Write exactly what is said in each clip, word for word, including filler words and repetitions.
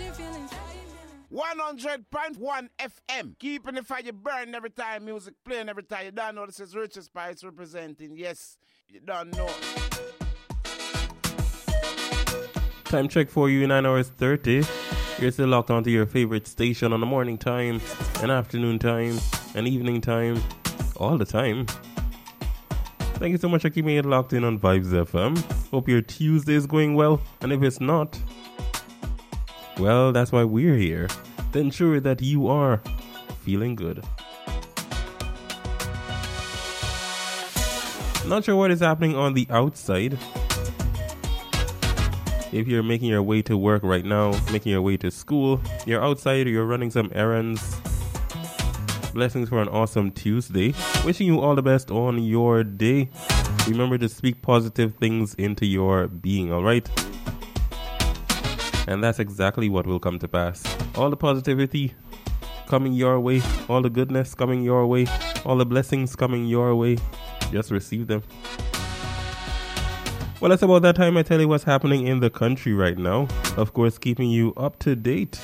one hundred point one F M. Keeping the fire burn every time music playing, every time. You don't know this is Richard Spice representing. Yes, you don't know. Time check for you, nine hours thirty. You're still locked onto your favorite station on the morning time, and afternoon time, and evening time, all the time. Thank you so much for keeping it locked in on Vibes F M. Hope your Tuesday is going well, and if it's not, well, that's why we're here, to ensure that you are feeling good. Not sure what is happening on the outside. If you're making your way to work right now, making your way to school, you're outside, you're running some errands. Blessings for an awesome Tuesday. Wishing you all the best on your day. Remember to speak positive things into your being, alright? And that's exactly what will come to pass. All the positivity coming your way, all the goodness coming your way, all the blessings coming your way. Just receive them. Well, it's about that time I tell you what's happening in the country right now. Of course, keeping you up to date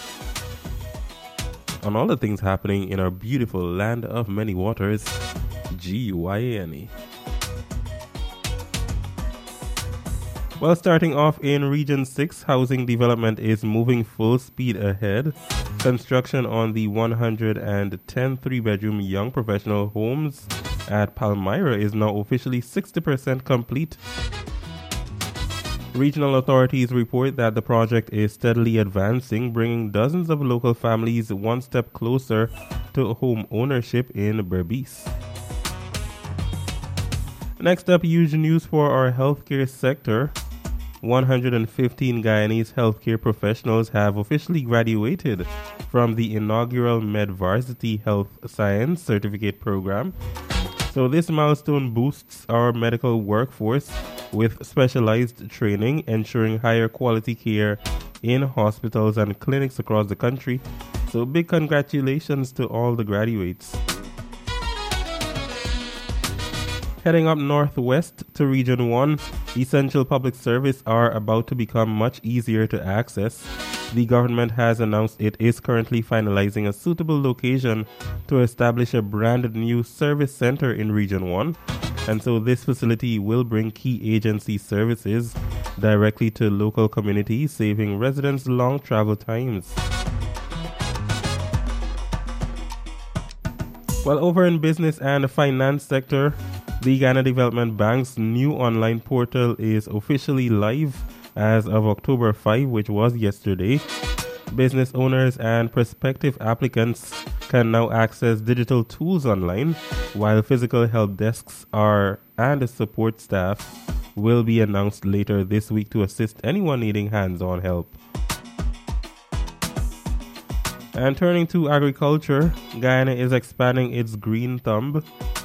on all the things happening in our beautiful land of many waters, G U I A N E. Well, starting off in Region six, housing development is moving full speed ahead. Construction on the one hundred ten three-bedroom young professional homes at Palmyra is now officially sixty percent complete. Regional authorities report that the project is steadily advancing, bringing dozens of local families one step closer to home ownership in Berbice. Next up, huge news for our healthcare sector. one hundred fifteen Guyanese healthcare professionals have officially graduated from the inaugural MedVarsity Health Science Certificate Program. So this milestone boosts our medical workforce with specialized training, ensuring higher quality care in hospitals and clinics across the country. So big congratulations to all the graduates. Heading up northwest to Region one, essential public service are about to become much easier to access. The government has announced it is currently finalizing a suitable location to establish a brand new service center in Region one. And so this facility will bring key agency services directly to local communities, saving residents long travel times. Well, over in business and finance sector, the Ghana Development Bank's new online portal is officially live as of October fifth, which was yesterday. Business owners and prospective applicants can now access digital tools online, while physical help desks are and support staff will be announced later this week to assist anyone needing hands-on help. And turning to agriculture, Guyana is expanding its green thumb.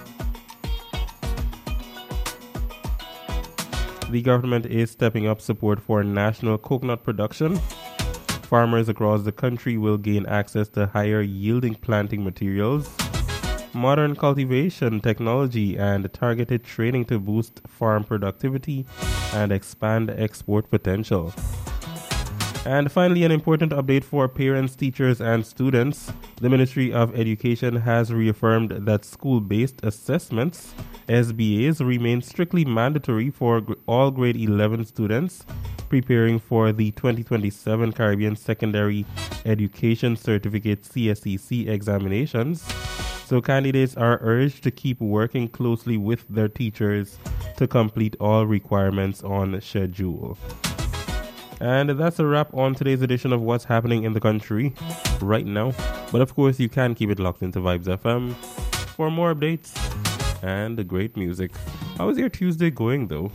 The government is stepping up support for national coconut production. Farmers across the country will gain access to higher yielding planting materials, modern cultivation technology, and targeted training to boost farm productivity and expand export potential. And finally, an important update for parents, teachers, and students. The Ministry of Education has reaffirmed that school-based assessments, S B As, remain strictly mandatory for all grade eleven students preparing for the twenty twenty-seven Caribbean Secondary Education Certificate C S E C examinations. So candidates are urged to keep working closely with their teachers to complete all requirements on schedule. And that's a wrap on today's edition of What's Happening in the Country right now. But of course, you can keep it locked into Vibes F M for more updates and the great music. How is your Tuesday going, though?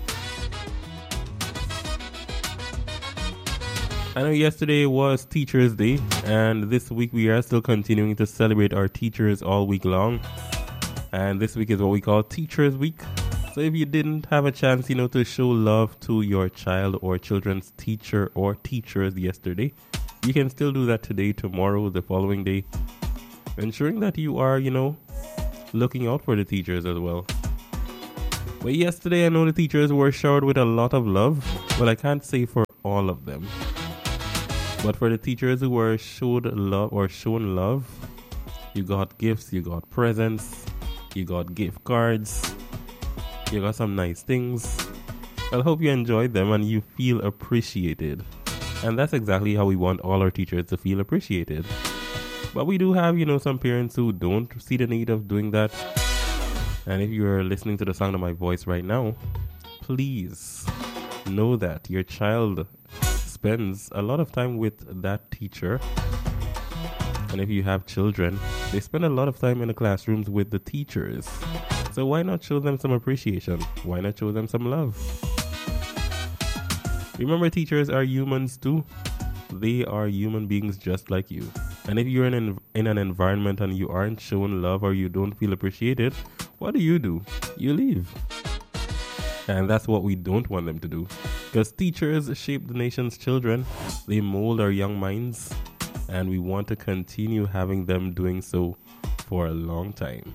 I know yesterday was Teachers' Day, and this week we are still continuing to celebrate our teachers all week long. And this week is what we call Teachers' Week. So if you didn't have a chance, you know, to show love to your child or children's teacher or teachers yesterday, you can still do that today, tomorrow, the following day, ensuring that you are, you know, looking out for the teachers as well. But yesterday, I know the teachers were showered with a lot of love, but I can't say for all of them. But for the teachers who were showed love or shown love, you got gifts, you got presents, you got gift cards, you got some nice things. I hope you enjoyed them and you feel appreciated. And that's exactly how we want all our teachers to feel appreciated. But we do have, you know, some parents who don't see the need of doing that. And if you're listening to the sound of my voice right now, please know that your child spends a lot of time with that teacher. And if you have children, they spend a lot of time in the classrooms with the teachers. So why not show them some appreciation? Why not show them some love? Remember, teachers are humans too. They are human beings just like you. And if you're in an, in an environment and you aren't shown love or you don't feel appreciated, what do you do? You leave. And that's what we don't want them to do. Because teachers shape the nation's children. They mold our young minds. And we want to continue having them doing so for a long time.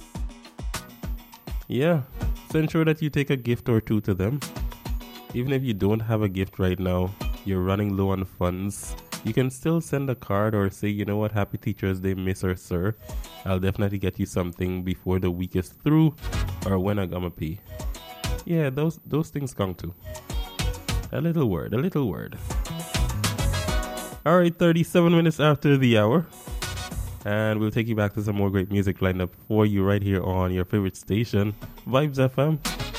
Yeah, so ensure that you take a gift or two to them. Even if you don't have a gift right now, you're running low on funds, you can still send a card or say, you know what, Happy Teachers Day, Miss or Sir. I'll definitely get you something before the week is through or when I gonna pay. Yeah, those those things count too. A little word, a little word. Alright, thirty-seven minutes after the hour. And we'll take you back to some more great music lined up for you right here on your favorite station, Vibes F M.